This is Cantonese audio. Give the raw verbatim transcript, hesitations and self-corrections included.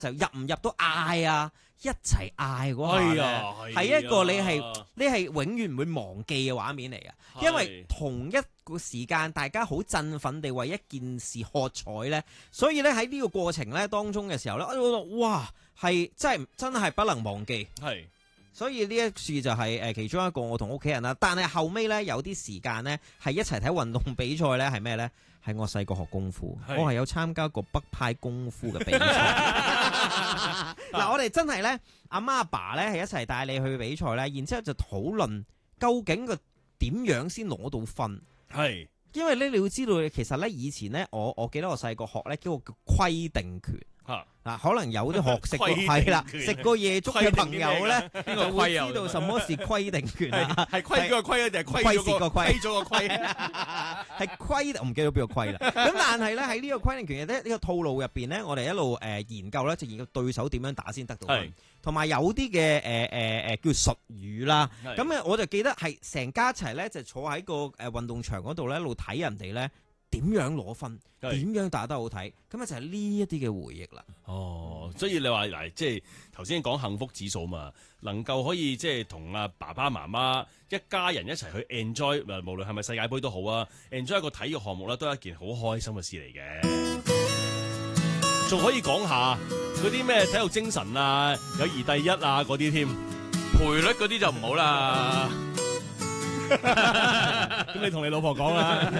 就入唔入都嗌啊，一齊嗌嗰下咧，係、 係一個你係你係永遠唔會忘記嘅畫面嚟嘅，因為同一個時間大家好振奮地為一件事喝彩咧，所以咧喺呢個過程咧當中嘅時候咧，我覺得哇係真係真係不能忘記。 係。 所以呢一次就係誒其中一個我同屋企人啦，但係後尾咧有啲時間咧係一齊睇運動比賽咧係咩咧？係我細個學功夫，我係有參加過北派功夫嘅比賽。嗱，我哋真係咧阿媽阿爸咧係一齊帶你去比賽咧，然之後就討論究竟個點樣先攞到分。 係， 因為咧你要知道，其實咧以前咧我我記得我細個學咧叫個叫規定拳。 嚇嗱，可能有啲學食過係啦，食過夜粥嘅朋友咧， 邊就會知道什麼是規定拳啊？ 係規矩個規啊，定係規規咗個蝕個規規咗個規？ 係規，我唔記得邊個規啦。咁但係咧喺呢個規定拳嘅呢個套路入邊咧，我哋一路誒研究咧，就研究對手點樣打先得到分，同埋有啲嘅誒誒誒叫術語啦。咁啊，我就記得係成家一齊咧，就坐喺個誒運動場嗰度咧，一路睇人哋咧。點樣攞分？點樣打得好睇？咁啊就係呢一啲嘅回憶啦。 哦，所以你話嗱，即係頭先講幸福指數嘛，能夠可以即係同阿爸爸媽媽一家人一齊去 enjoy，無論係咪世界盃都好啊 ，enjoy 一個體育項目咧，都係一件好開心嘅事嚟嘅。仲可以講下嗰啲咩體育精神啊、友誼第一啊嗰啲添， 賠率嗰啲就唔好啦。 咁你同你老婆講啦。